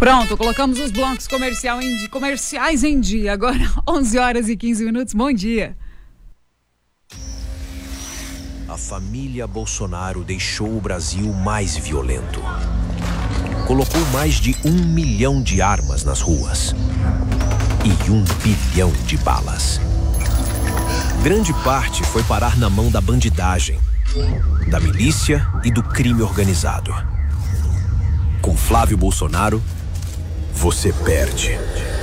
Pronto, colocamos os blocos comerciais em dia. Agora 11h15. Bom dia. A família Bolsonaro deixou o Brasil mais violento. Colocou mais de 1 milhão de armas nas ruas e 1 bilhão de balas. Grande parte foi parar na mão da bandidagem, da milícia e do crime organizado. Com Flávio Bolsonaro, você perde.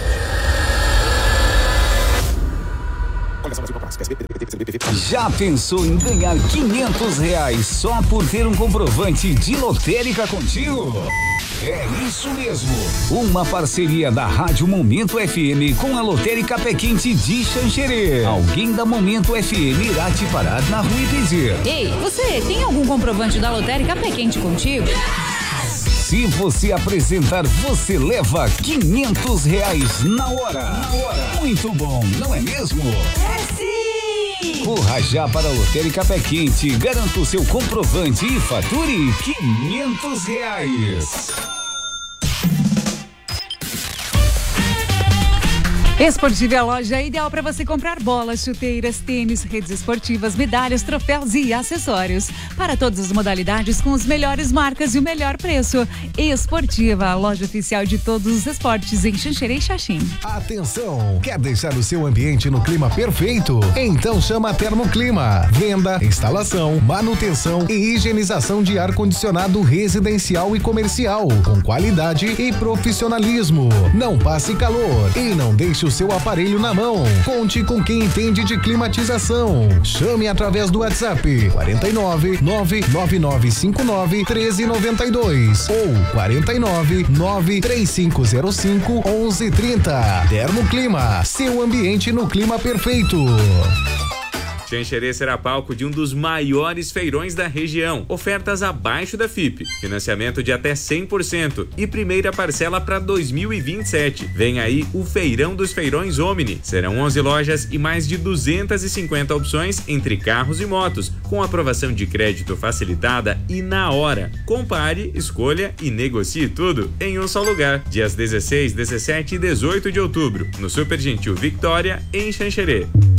Já pensou em ganhar R$500 só por ter um comprovante de lotérica contigo? É isso mesmo. Uma parceria da Rádio Momento FM com a Lotérica Pé Quente de Xanxerê. Alguém da Momento FM irá te parar na rua e pedir: ei, você tem algum comprovante da Lotérica Pé Quente contigo? Se você apresentar, você leva R$500 na hora. Muito bom, não é mesmo? É sim! Corra já para a Lotérica Pé Quente, garanta o seu comprovante e fature R$500. Esportiva é a loja ideal para você comprar bolas, chuteiras, tênis, redes esportivas, medalhas, troféus e acessórios. Para todas as modalidades, com as melhores marcas e o melhor preço. Esportiva, a loja oficial de todos os esportes em Xanxerê e Xaxim. Atenção! Quer deixar o seu ambiente no clima perfeito? Então chama a Termoclima. Venda, instalação, manutenção e higienização de ar-condicionado residencial e comercial, com qualidade e profissionalismo. Não passe calor e não deixe o seu aparelho na mão. Conte com quem entende de climatização. Chame através do WhatsApp 49 99959 1392 ou 49 93505 1130. Termoclima, seu ambiente no clima perfeito. Xanxerê será palco de um dos maiores feirões da região. Ofertas abaixo da FIP, financiamento de até 100% e primeira parcela para 2027. Vem aí o Feirão dos Feirões Omni. Serão 11 lojas e mais de 250 opções entre carros e motos, com aprovação de crédito facilitada e na hora. Compare, escolha e negocie tudo em um só lugar. Dias 16, 17 e 18 de outubro, no Super Gentil Victória, em Xanxerê.